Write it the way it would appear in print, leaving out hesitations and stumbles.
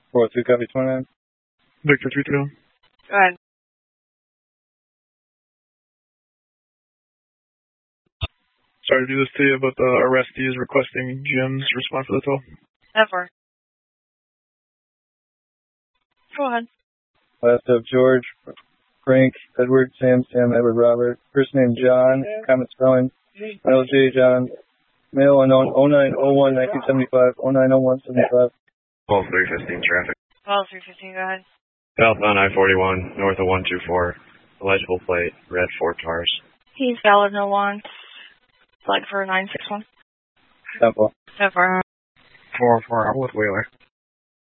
402, copy 29. Victor 331. Go ahead. Sorry to do this to you, but the arrestee is requesting Jim's response to the toll. Ever. Go ahead. Last of George, Frank, Edward, Sam, Edward, Robert. First name John, common spelling, LJ John. Male unknown, 0901 1975, 0901 75. 12315 traffic. 12315, go ahead. Southbound I-41, north of 124. Illegible plate, red Ford Taurus. He's valid, no warrants. Flag for 961. Temple. Ever. 404, I'm with Wheeler.